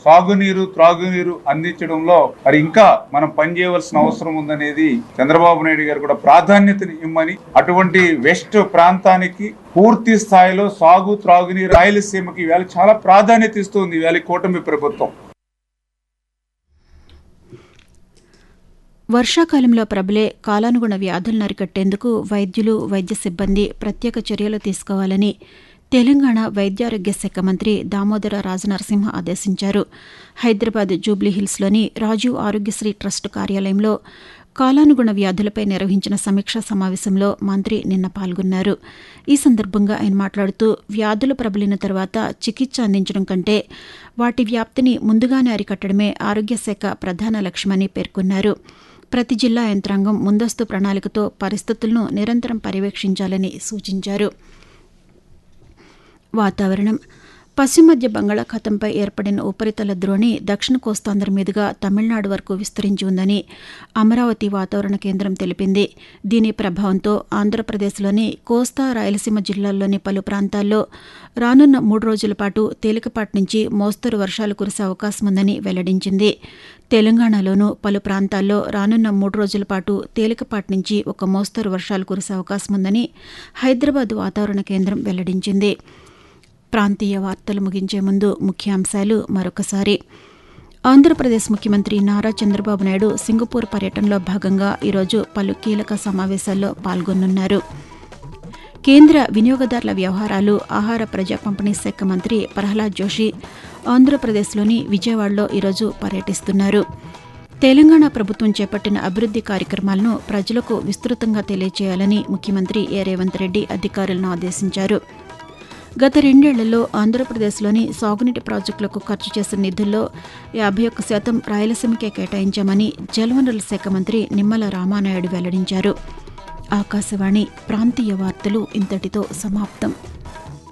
సాగునీరు, త్రాగునీరు అందించడంలో మరి ఇంకా మనం పనిచేయవలసిన అవసరం ఉందనేది చంద్రబాబు నాయుడు గారు కూడా ప్రాధాన్యతని ఇమ్మని, అటువంటి వెస్ట్ ప్రాంతానికి పూర్తి స్థాయిలో సాగు, త్రాగునీరు రాయలసీమకి ఇవాళ చాలా ప్రాధాన్యత ఇస్తుంది ఇవాళ కూటమి ప్రభుత్వం. వర్షాకాలంలో ప్రబలే కాలానుగుణ వ్యాధులను అరికట్టేందుకు వైద్యులు, వైద్య సిబ్బంది ప్రత్యేక చర్యలు తీసుకోవాలని తెలంగాణ వైద్యారోగ్య శాఖ మంత్రి దామోదర రాజనరసింహ ఆదేశించారు. హైదరాబాద్ జూబ్లీహిల్స్లోని రాజీవ్ ఆరోగ్యశ్రీ ట్రస్ట్ కార్యాలయంలో కాలానుగుణ వ్యాధులపై నిర్వహించిన సమీక్షా సమావేశంలో మంత్రి నిన్న పాల్గొన్నారు. ఈ సందర్భంగా ఆయన మాట్లాడుతూ వ్యాధులు ప్రబలిన తర్వాత చికిత్స అందించడం కంటే వాటి వ్యాప్తిని ముందుగానే అరికట్టడమే ఆరోగ్య శాఖ ప్రధాన లక్ష్యమని పేర్కొన్నారు. ప్రతి జిల్లా యంత్రాంగం ముందస్తు ప్రణాళికతో పరిస్థితులను నిరంతరం పర్యవేక్షించాలని సూచించారు. వాతావరణం. పశ్చిమ మధ్య బంగాళాఖాతంపై ఏర్పడిన ఉపరితల ద్రోణి దక్షిణ కోస్తాంధ్ర మీదుగా తమిళనాడు వరకు విస్తరించి ఉందని అమరావతి వాతావరణ కేంద్రం తెలిపింది. దీని ప్రభావంతో ఆంధ్రప్రదేశ్లోని కోస్తా, రాయలసీమ జిల్లాల్లోని పలు ప్రాంతాల్లో రానున్న 3 రోజుల పాటు తేలికపాటి నుంచి మోస్తరు వర్షాలు కురిసే అవకాశం ఉందని వెల్లడించింది. తెలంగాణలోనూ పలు ప్రాంతాల్లో రానున్న 3 రోజుల పాటు తేలికపాటి నుంచి ఒక మోస్తరు వర్షాలు కురిసే అవకాశం ఉందని హైదరాబాద్ వాతావరణ కేంద్రం వెల్లడించింది. ప్రాంతీయ వార్తలు ముగించే ముందు ముఖ్యాంశాలు మరొకసారి. ఆంధ్రప్రదేశ్ ముఖ్యమంత్రి నారా చంద్రబాబు నాయుడు సింగపూర్ పర్యటనలో భాగంగా ఈరోజు పలు కీలక సమావేశాల్లో పాల్గొనున్నారు. కేంద్ర వినియోగదారుల వ్యవహారాలు, ఆహార ప్రజా పంపిణీ శాఖ మంత్రి ప్రహ్లాద్ జోషి ఆంధ్రప్రదేశ్లోని విజయవాడలో ఈరోజు పర్యటిస్తున్నారు. తెలంగాణ ప్రభుత్వం చేపట్టిన అభివృద్ది కార్యక్రమాలను ప్రజలకు విస్తృతంగా తెలియజేయాలని ముఖ్యమంత్రి రేవంత్ రెడ్డి అధికారులను ఆదేశించారు. గత 2 ఏళ్లలో ఆంధ్రప్రదేశ్లోని సాగునీటి ప్రాజెక్టులకు ఖర్చు చేసిన నిధుల్లో 51% రాయలసీమకే కేటాయించామని జలవనరుల శాఖ మంత్రి నిమ్మల రామానాయుడు వెల్లడించారు. ఆకాశవాణి ప్రాంతీయ వార్తలు ఇంతటితో సమాప్తం.